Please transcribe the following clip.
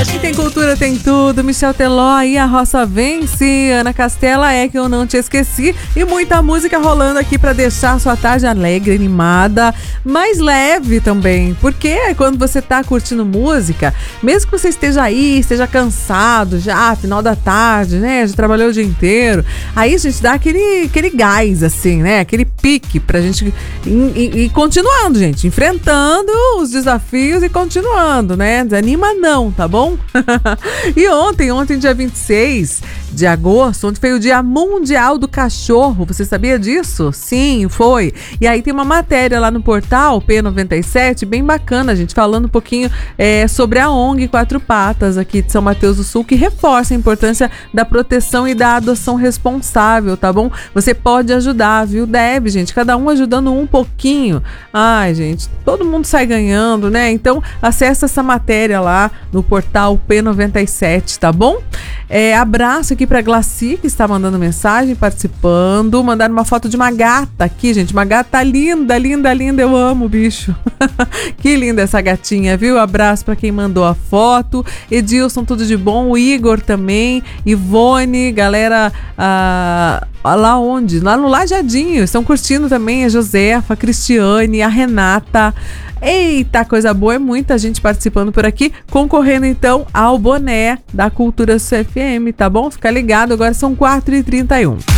Aqui tem cultura, tem tudo. Michel Teló e a Roça Vence. Ana Castela, é que eu não te esqueci. E muita música rolando aqui pra deixar sua tarde alegre, animada, mais leve também. Porque quando você tá curtindo música, mesmo que você esteja aí, esteja cansado já, final da tarde, né? Já trabalhou o dia inteiro. Aí a gente dá aquele gás, assim, né? Aquele pique pra gente ir continuando, gente. Enfrentando os desafios e continuando, né? Desanima não, tá bom? E ontem, dia 26 de agosto, ontem foi o Dia Mundial do Cachorro. Você sabia disso? Sim, foi. E aí tem uma matéria lá no portal P97, bem bacana, gente, falando um pouquinho sobre a ONG Quatro Patas aqui de São Mateus do Sul, que reforça a importância da proteção e da adoção responsável, tá bom? Você pode ajudar, viu? Deve, gente, cada um ajudando um pouquinho. Ai, gente, todo mundo sai ganhando, né? Então, acessa essa matéria lá no portal P97, tá bom? Abraço aqui pra Glaci, que está mandando mensagem, participando. Mandaram uma foto de uma gata aqui, gente. Uma gata linda, linda, linda. Eu amo o bicho. Que linda essa gatinha, viu? Abraço pra quem mandou a foto. Edilson, tudo de bom. O Igor também. Ivone, galera. Lá onde? Lá no Lajadinho. Estão curtindo também a Josefa, a Cristiane, a Renata. Eita, coisa boa, é muita gente participando por aqui, concorrendo então ao boné da Cultura CFM, tá bom? Fica ligado, agora são 4h31.